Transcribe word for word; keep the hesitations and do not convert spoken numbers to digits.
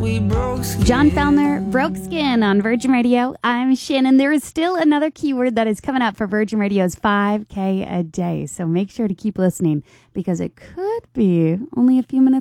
we broke skin. John Fellner, Broke Skin on Virgin Radio. I'm Shannon. There is still another keyword that is coming up for Virgin Radio's five K a day. So make sure to keep listening because it could be only a few minutes